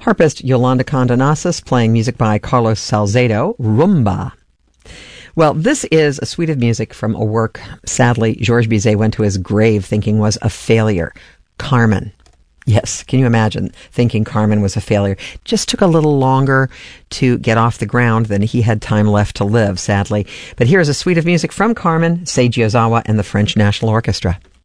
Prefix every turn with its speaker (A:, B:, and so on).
A: Harpist Yolanda Condonasis playing music by Carlos Salcedo, Rumba. Well, this is a suite of music from a work, sadly, Georges Bizet went to his grave thinking was a failure. Carmen. Yes, can you imagine thinking Carmen was a failure? Just took a little longer to get off the ground than he had time left to live, sadly. But here's a suite of music from Carmen, Seiji Ozawa, and the French National Orchestra.